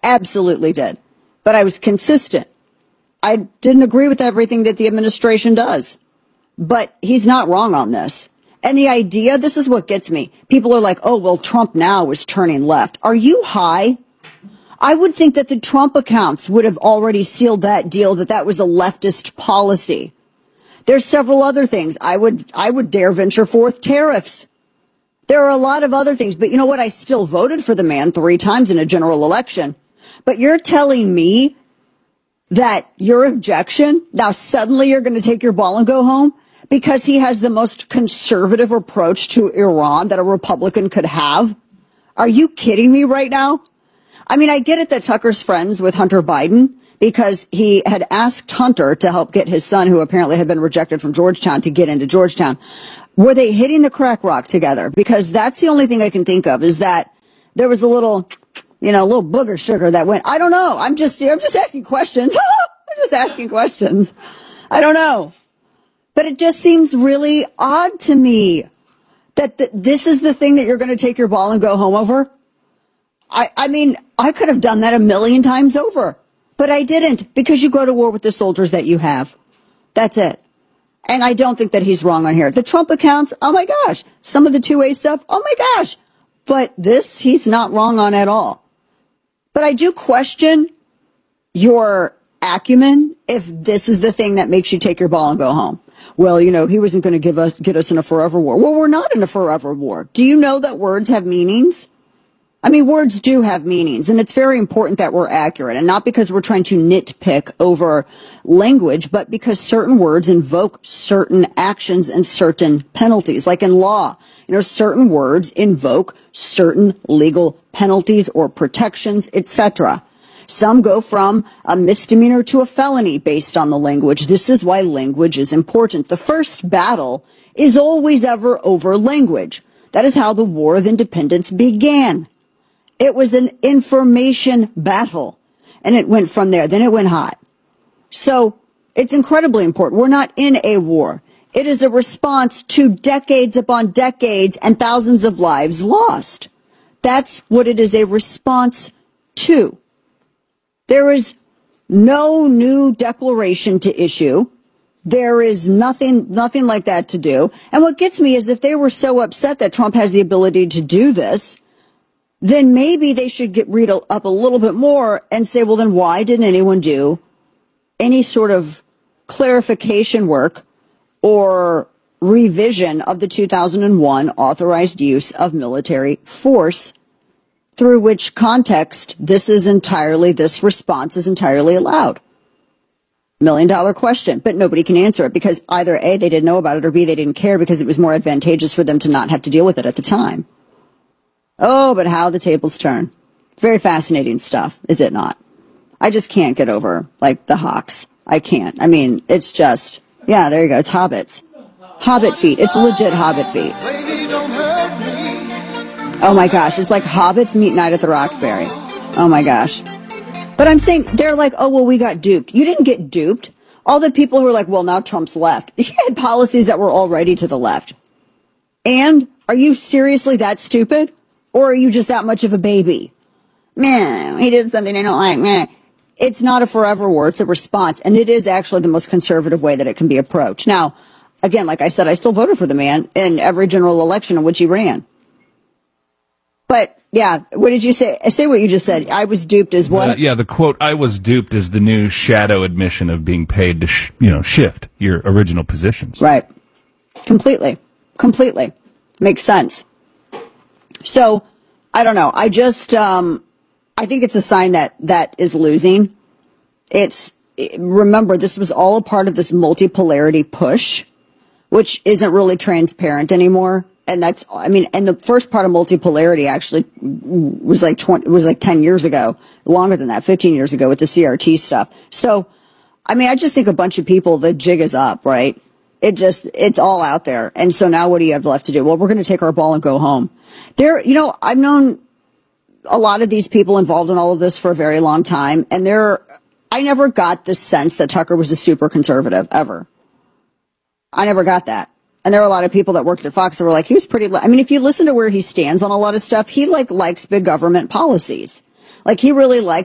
absolutely did. But I was consistent. I didn't agree with everything that the administration does. But he's not wrong on this. And the idea, this is what gets me. People are like, oh, well, Trump now is turning left. Are you high? I would think that the Trump accounts would have already sealed that deal, that was a leftist policy. There's several other things. I would dare venture forth tariffs. There are a lot of other things. But you know what? I still voted for the man 3 times in a general election. But you're telling me that your objection, now suddenly you're going to take your ball and go home? Because he has the most conservative approach to Iran that a Republican could have? Are you kidding me right now? I mean, I get it that Tucker's friends with Hunter Biden because he had asked Hunter to help get his son, who apparently had been rejected from Georgetown, to get into Georgetown. Were they hitting the crack rock together? Because that's the only thing I can think of, is that there was a little booger sugar that went. I don't know. I'm just asking questions. I'm just asking questions. I don't know. But it just seems really odd to me that this is the thing that you're going to take your ball and go home over. I mean, I could have done that a million times over, but I didn't, because you go to war with the soldiers that you have. That's it. And I don't think that he's wrong on here. The Trump accounts, oh my gosh. Some of the 2A stuff, oh my gosh. But this, he's not wrong on at all. But I do question your acumen if this is the thing that makes you take your ball and go home. Well, he wasn't going to get us in a forever war. Well, we're not in a forever war. Do you know that words have meanings? I mean, words do have meanings, and it's very important that we're accurate, and not because we're trying to nitpick over language, but because certain words invoke certain actions and certain penalties. Like in law, certain words invoke certain legal penalties or protections, etc. Some go from a misdemeanor to a felony based on the language. This is why language is important. The first battle is always ever over language. That is how the War of Independence began. It was an information battle, and it went from there. Then it went hot. So it's incredibly important. We're not in a war. It is a response to decades upon decades and thousands of lives lost. That's what it is a response to. There is no new declaration to issue. There is nothing like that to do. And what gets me is if they were so upset that Trump has the ability to do this, then maybe they should read up a little bit more and say, well, then why didn't anyone do any sort of clarification work or revision of the 2001 authorized use of military force, through which context this response is entirely allowed? $1 million question, but nobody can answer it because either A, they didn't know about it, or B, they didn't care because it was more advantageous for them to not have to deal with it at the time. Oh, but how the tables turn. Very fascinating stuff, is it not? I just can't get over, the Hawks. I can't. I mean, it's just, yeah, there you go. It's hobbits. Hobbit feet. It's legit hobbit feet. Oh my gosh. It's like hobbits meet Night at the Roxbury. Oh my gosh. But I'm saying, they're like, oh, well, we got duped. You didn't get duped. All the people who are like, well, now Trump's left. He had policies that were already to the left. And are you seriously that stupid? Or are you just that much of a baby? Man, he did something I don't like. Man. It's not a forever war. It's a response. And it is actually the most conservative way that it can be approached. Now, again, like I said, I still voted for the man in every general election in which he ran. But, yeah, what did you say? Say what you just said. I was duped as what? The quote, I was duped, is the new shadow admission of being paid to, shift your original positions. Right. Completely. Makes sense. So, I don't know. I just, I think it's a sign that is losing. Remember, this was all a part of this multipolarity push, which isn't really transparent anymore. And and the first part of multipolarity actually was like 10 years ago, longer than that, 15 years ago with the CRT stuff. So, I just think a bunch of people, the jig is up, right? It's all out there. And so now what do you have left to do? Well, we're going to take our ball and go home. I've known a lot of these people involved in all of this for a very long time. And I never got the sense that Tucker was a super conservative ever. I never got that. And there are a lot of people that worked at Fox that were like, he was pretty, if you listen to where he stands on a lot of stuff, he likes big government policies. He really likes